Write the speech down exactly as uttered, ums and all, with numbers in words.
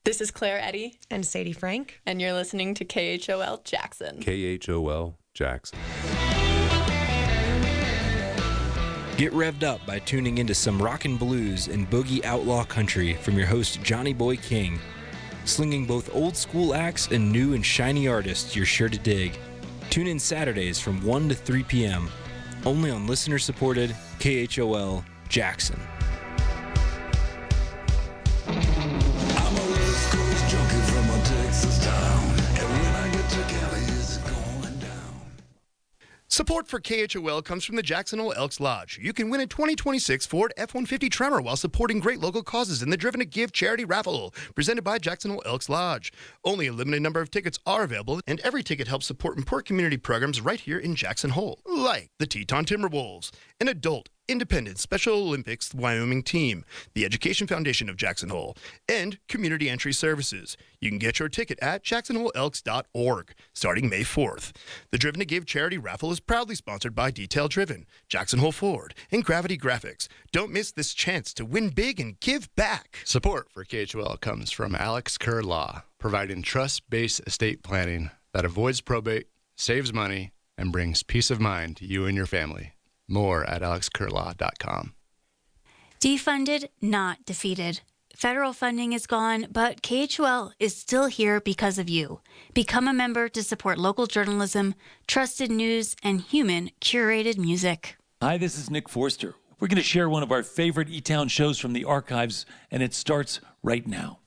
This is Claire Eddy. And Sadie Frank. And you're listening to K H O L Jackson. K H O L Jackson. Get revved up by tuning into some rockin' blues and boogie outlaw country from your host Johnny Boy King. Slinging both old school acts and new and shiny artists you're sure to dig. Tune in Saturdays from one to three p.m. only on listener-supported K H O L Jackson. Support for K H O L comes from the Jackson Hole Elks Lodge. You can win a twenty twenty-six Ford F one fifty Tremor while supporting great local causes in the Driven to Give charity raffle, presented by Jackson Hole Elks Lodge. Only a limited number of tickets are available, and every ticket helps support important community programs right here in Jackson Hole, like the Teton Timberwolves, an adult independent Special Olympics Wyoming team, the Education Foundation of Jackson Hole, and community entry services. You can get your ticket at jackson hole elks dot org starting May fourth. The Driven to Give charity raffle is proudly sponsored by Detail Driven, Jackson Hole Ford, and Gravity Graphics. Don't miss this chance to win big and give back. Support for K H O L comes from Alex Kerr Law, providing trust-based estate planning that avoids probate, saves money, and brings peace of mind to you and your family. More at alex kerr law dot com. Defunded, not defeated. Federal funding is gone, but K H O L is still here because of you. Become a member to support local journalism, trusted news, and human curated music. Hi, this is Nick Forster. We're going to share one of our favorite E-Town shows from the archives, and it starts right now.